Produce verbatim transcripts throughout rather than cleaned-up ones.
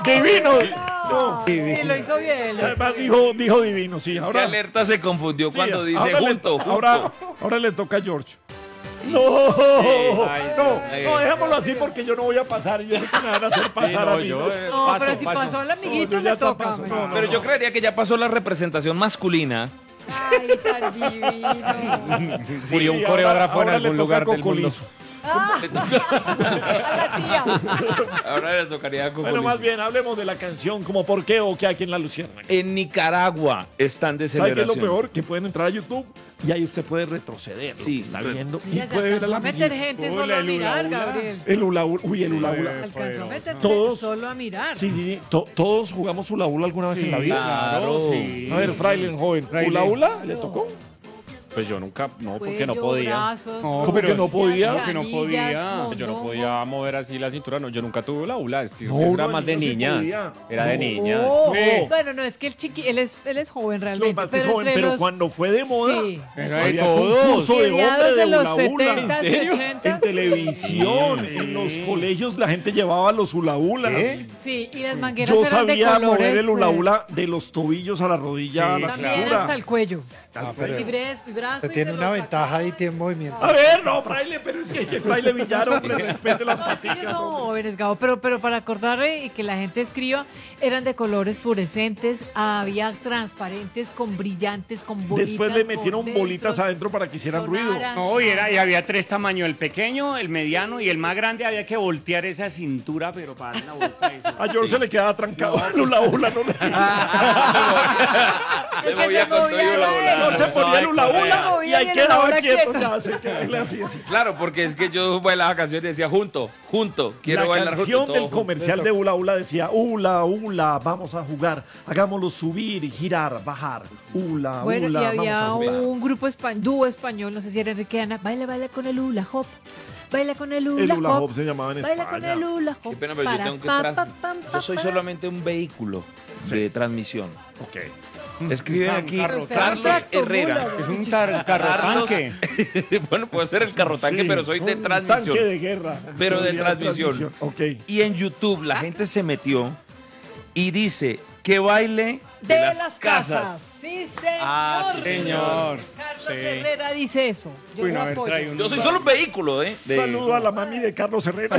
Divino. No. Sí, lo hizo bien. Además dijo, dijo divino, sí. Es Ahora, que Alerta se confundió sí, cuando dice ahora le- junto, junto. Ahora, ahora le toca a George. No, Ay, no, ay, no, ay. dejémoslo así porque yo no voy a pasar y ya que me van a hacer pasar no, a mí. yo, eh, No, paso, pero si paso. pasó el amiguito, No, yo ya me toca. paso, me- no, no. Pero yo creería que ya pasó la representación masculina. Ay, tan divino. Murió un Sí, coreógrafo ahora- ahora en le algún toca lugar a del mundo. Cocolizo. Ah, a la tía. Ahora le tocaría a Bueno, más bien, hablemos de la canción, como por qué o qué aquí en la Luciérnaga. En Nicaragua están de ¿Sabe qué es celebración. lo peor? Que pueden entrar a YouTube y ahí usted puede retroceder. lo Sí, que está re- viendo. Y Mira, se puede ver a alcanzó la a meter amiguita. gente Uy, solo a el mirar, hula hula. Gabriel. El hula hula. Uy, el hula hula. Alcanzó a meter gente Todos- solo a mirar. Sí, sí, sí. To- todos jugamos hula hula alguna vez en la vida. claro. sí. A ver, Fraile, joven. Fraile. ¿Hula hula? ¿Le tocó? Pues yo nunca, no, porque no Cuello, podía. brazos, No, ¿Cómo pero- que no podía? ¿Cómo que no Anillas, podía? mondongo. Yo no podía mover así la cintura, no. Yo nunca tuve la hula, es que No, eso era uno más de niño sí niñas. podía. Era de No. niñas. Oh, Sí. Bueno, no, es que el chiqui, él es, él es joven realmente. No, más que pero joven, entre pero los- cuando fue de moda, Sí. Era de había todos. concurso de Mediados hombre de de los hula hula. setentas, ¿En serio? ochentas. En televisión, Sí. en los colegios la gente llevaba los hula hulas. Sí, y las mangueras Yo eran de sabía colores. mover el hula eh, hula de los tobillos a la rodilla, a la También cintura. hasta el cuello. Ah, pero Y bres- y brazo. usted y tiene se una lo ventaja y tiene movimiento. A ver, no, Fraile, pero es que, que Fraile Villar, hombre, respete las saca. No, es que ellos paticas, son hombre. jóvenes, Gabo, pero, pero para acordarle y que la gente escriba, eran de colores fluorescentes, había transparentes con brillantes, con bolitas. Después le por metieron dentro. bolitas adentro para que hicieran ruido. Sonaran. No, y, era, y había tres tamaños, el pequeño, el mediano y el más grande. Había que voltear esa cintura, pero para dar una vuelta a eso. A George se le quedaba trancado el hula hula, no le Le Es que movía se con movía todo y hula él. hula. George se ponía el hula hula Se movía y ahí y el quedaba hula hula quieto, quieto. ya se quedaba, le hacía así. Claro, porque es que yo bailaba canciones y decía junto, junto, quiero La bailar canción junto. del todo junto. comercial de Hula Hula decía Hula Hula, vamos a jugar, hagámoslo subir, girar, bajar. Hula Bueno, Hula, y vamos había a jugar. un grupo español, dúo español, no sé si era Enrique Ana, baila, baila con el hula hop, baila con el hula, El hula hop, hop se llamaba en baila con España. el hula hop. Qué pena, pero yo para, tengo que pa, trans- pa, pam, Yo pa, soy pa. solamente un vehículo de transmisión. Ok. Escriben Un aquí carro- Carlos tracto Herrera. mula, Es un tar- carro Carlos- tanque. Bueno, puedo ser el carro tanque, Sí, pero soy de un transmisión. Tanque de guerra. Pero de Teoría transmisión. Ok. Y en YouTube la gente se metió y dice que baile de, De las, casas. Sí, señor. Ah, sí, señor. Carlos Sí. Herrera dice eso. Yo Uy, lo no, a ver, apoyo. trae un- Yo soy solo un vehículo, ¿eh? De- Saludo a la mami de Carlos Herrera.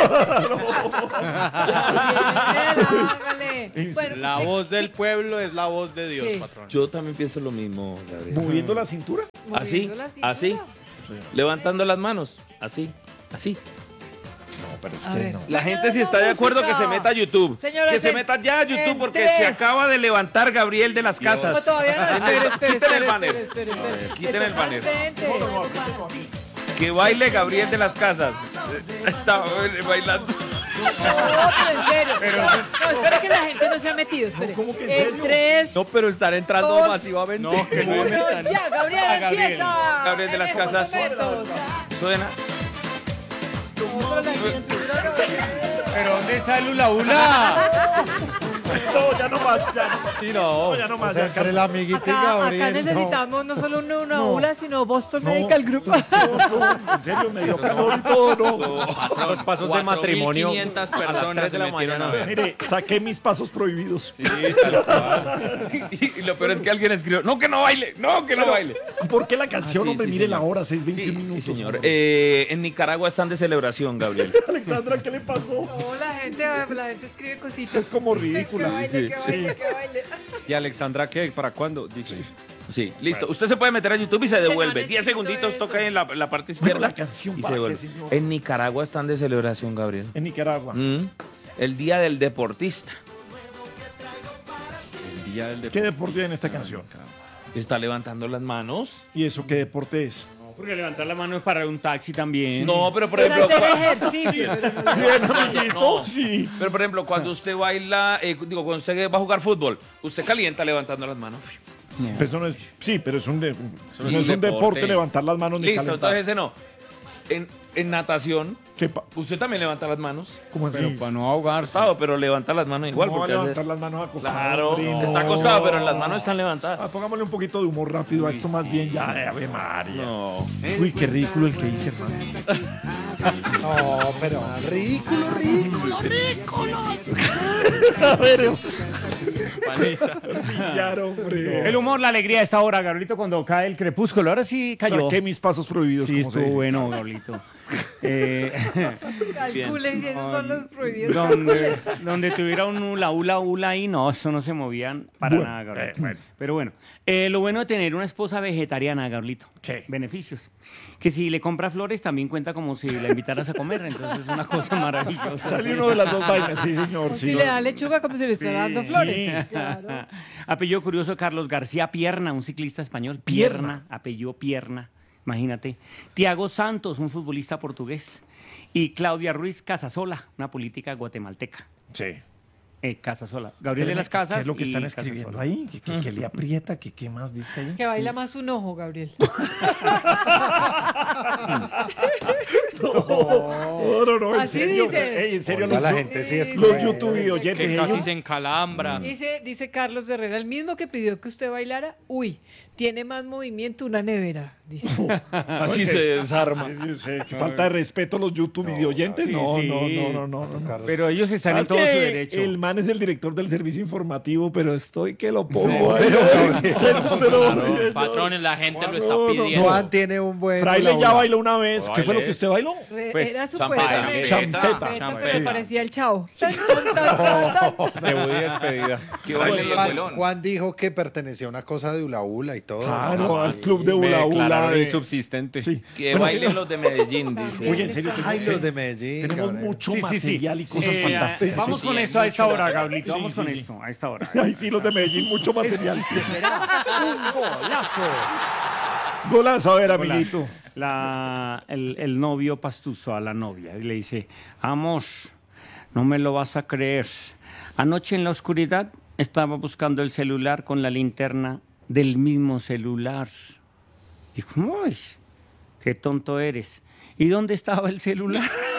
Hágale. Bueno, La sí, voz del pueblo es la voz de Dios, Sí. patrón. Yo también pienso lo mismo, Gabriel. Moviendo la cintura. Así, moviendo la cintura. así, levantando las manos, así, así. No, pero es A ver. La gente si está de acuerdo que se meta a YouTube. Señores, que se en- meta ya a YouTube en porque tres. se acaba de levantar Gabriel de las No, casas. todavía no. Espere, espere, Quiten el espere, banner. espere, espere, espere. Quiten el banner. Vente. Que baile Gabriel de las casas. Está bailando. No, pero en serio. No, espere que la gente no se ha metido. Espere. ¿cómo que en En serio? tres. No, pero están entrando Dos. masivamente. No, que no uno, me metan. ya, Gabriel, A Gabriel. empieza. Gabriel de las En estos Casas. momentos. Suena. No, la cintura, Gabriel. ¿Pero dónde está el hula hula? No, ya no más, ya no. Sí, no. No, ya no O más. sea, ya, entre Carlos. la amiguita y Acá, Gabriel. acá no. necesitamos no solo una, una No. hula, sino Boston No. Medical Group. No, en serio, me dio calor y todo, no. Los pasos de matrimonio. cuatro mil quinientas a las personas tres se de la metieron a mañana. ver. Mire, saqué mis pasos prohibidos. Sí, tal cual. Y lo peor es que alguien escribió, no que no baile, no que no baile. ¿Por qué la canción, Ah, sí, hombre? sí, Mire señor. la hora, seis Sí, veintiún sí, minutos. señor. Eh, en Nicaragua están de celebración, Gabriel. Alexandra, ¿qué le pasó? No, la gente, la gente escribe cositas. Es como Que ridícula. baile, que baile, que baile. ¿Y Alexandra qué? ¿Para cuándo? Dice. Sí, listo. Usted se puede meter a YouTube y se devuelve. han diez escrito segunditos, eso. toca ahí en la, la parte izquierda. la canción, y ¿para se qué, devuelve. señor? En Nicaragua están de celebración, Gabriel. En Nicaragua. Mm. El Día del Deportista. El día del ¿Qué deporte. deporte hay en esta canción? Está levantando las manos. ¿Y eso qué deporte es? No, porque levantar la mano es para un taxi también. No, pero por Es ejemplo. hacer cua- ejercicio. pero no- Bien, amiguito, no. sí. Pero por ejemplo, cuando usted baila, eh, digo, cuando usted va a jugar fútbol, usted calienta levantando las manos. Pero eso no es, sí, pero es un, de- no no es es un un deporte. deporte. levantar las manos ni Listo, calentar. entonces ese no. En, en natación, ¿Qué pa- usted también levanta las manos. ¿Cómo así? Pero para no ahogarse. Acostado, pero levanta las manos igual. ¿Cómo va a porque hace- levantar las manos acostadas? Claro, hombre? No. está acostado, pero las manos están levantadas. Ah, pongámosle un poquito de humor rápido a esto más bien ya, eh, Ave María. No. Uy, qué ridículo el que hice, hermano. No, pero ridículo, ridículo, ridículo. A ver, Panita. pillar, hombre. El humor, la alegría de esta hora, Gabrielito, cuando cae el crepúsculo. Ahora sí cayó. Saqué mis pasos prohibidos, Sí, como se estuvo dice. bueno, Gabrielito. Eh, Calculen si esos son los prohibidos. donde, donde tuviera un hula, hula, hula ahí, no, eso no se movían para Bueno, nada, Gabrielito. eh, bueno. Pero bueno, eh, lo bueno de tener una esposa vegetariana, Gabrielito. ¿Qué? Beneficios. Que si le compra flores también cuenta como si la invitaras a comer, entonces es una cosa maravillosa. Sale uno de las dos vainas, sí, señor. O sí. si le da lechuga como si le estuviera dando flores. Claro. Apellido curioso, Carlos García Pierna, un ciclista español. Pierna. Apellido Pierna, imagínate. Tiago Santos, un futbolista portugués. Y Claudia Ruiz Casasola, una política guatemalteca. Sí. Eh, Casasola. Gabriel de las Casas. ¿Qué es lo que y están escribiendo Casasola. ahí? ¿Qué, qué- qué le aprieta? ¿Qué, qué más dice ahí? Que baila más un ojo, Gabriel. No, no, no, en Así serio. dice. Ey, en serio, Oiga, los, la gente sí es los cruel. YouTube videoyentes. Que ellos- casi se encalambra. Dice, dice Carlos Herrera, el mismo que pidió que usted bailara, uy, tiene más movimiento una nevera, dice. Así se desarma. Sí, sí, sí, falta de respeto a los YouTube videoyentes. sí, No, sí. no, no, no, no, no. Carlos. Pero ellos están en ¿Sabes todo su que derecho. el man es el director del servicio informativo, pero estoy que lo pongo Sí, ahí pero- en el centro. Claro, patrones, la gente lo está No, no, no. pidiendo. Juan tiene un buen. Fraile hula ya hula. bailó una vez. ¿Qué fue lo bailé. que usted bailó? Re- Pues, Era champeta, supuestamente champeta, champeta. pero Sí. parecía el chavo. Tan, tan, tan, tan, tan. Debut y despedida. Que bailen los Juan, pelón. Juan dijo que pertenecía a una cosa de hula hula y todo. Claro, Ah, al sí. club de Me hula hula. declararon de- insubsistente. Sí. Que bailen los de Medellín, dice. Oye, en serio, Ay, tenemos, los de Medellín. tenemos cabrón. mucho Sí, sí, sí. material y cosas Eh, fantásticas. Vamos Sí, con hay esto a esta mucho hora, material. Gabrielito. Sí, Vamos sí, con sí. esto a esta hora. Ay, sí, los de Medellín, mucho material. será un golazo. Golazo, a ver, Hola. amiguito. La, el, el novio pastuso a la novia y le dice, amor, no me lo vas a creer. Anoche en la oscuridad estaba buscando el celular con la linterna del mismo celular. Dijo, uy, qué tonto eres. ¿Y dónde estaba el celular?